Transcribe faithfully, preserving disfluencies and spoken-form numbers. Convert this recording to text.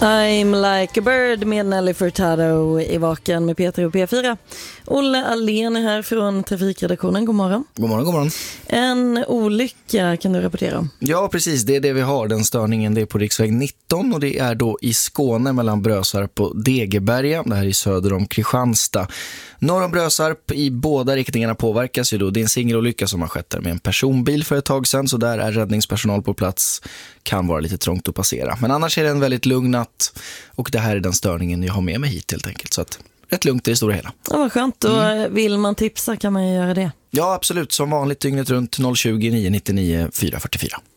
I'm like a bird med Nelly Furtado i Vaken med Peter och P fyra. Olle Allén är här från trafikredaktionen. God morgon. God morgon, god morgon. En olycka kan du rapportera om. Ja, precis. Det är det vi har. Den störningen det är på riksväg nitton och det är då i Skåne mellan Brösarp och Degeberga. Det här är söder om Kristianstad. Norr om Brösarp i båda riktningarna påverkas ju då. Det är en singelolycka som har skett där med en personbil för ett tag sedan, så där är räddningspersonal på plats. Kan vara lite trångt att passera. Men annars är det en väldigt lugn natt och det här är den störningen jag har med mig hit helt enkelt. Så att rätt lugnt i det stora hela. Ja, vad skönt. Och mm. vill man tipsa kan man ju göra det. Ja, absolut. Som vanligt dygnet runt noll tjugo, nio nio nio, fyra fyra fyra.